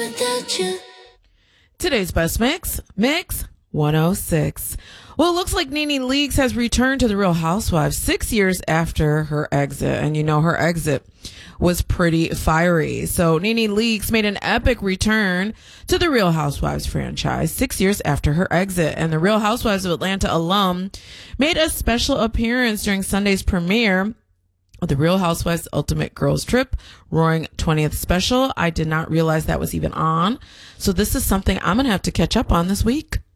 Today's best mix 106. Well, it looks like Nene Leakes has returned to the Real Housewives 6 years after her exit. And you know, her exit was pretty fiery. So Nene Leakes made an epic return to the Real Housewives franchise 6 years after her exit. And the Real Housewives of Atlanta alum made a special appearance during Sunday's premiere of the Real Housewives Ultimate Girls Trip Roaring 20th Special. I did not realize that was even on. So this is something I'm going to have to catch up on this week.